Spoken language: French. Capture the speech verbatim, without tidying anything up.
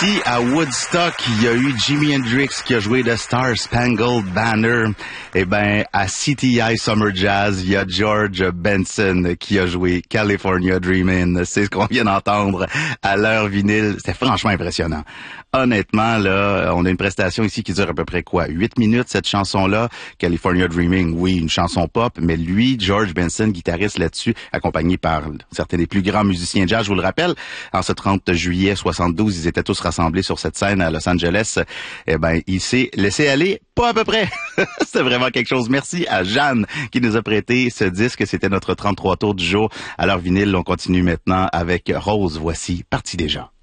Si à Woodstock, il y a eu Jimi Hendrix qui a joué The Star Spangled Banner, eh ben à C T I Summer Jazz, il y a George Benson qui a joué California Dreamin'. C'est ce qu'on vient d'entendre à l'heure vinyle. C'était franchement impressionnant. Honnêtement, là, on a une prestation ici qui dure à peu près quoi? Huit minutes, cette chanson-là. California Dreaming, oui, une chanson pop, mais lui, George Benson, guitariste là-dessus, accompagné par certains des plus grands musiciens jazz, je vous le rappelle, en ce trente juillet soixante-douze, ils étaient tous rassemblés sur cette scène à Los Angeles. Eh ben, il s'est laissé aller, pas à peu près. C'était vraiment quelque chose. Merci à Jeanne qui nous a prêté ce disque. C'était notre trente-trois tours du jour. À l'heure vinyle, on continue maintenant avec Rose. Voici Parti déjà.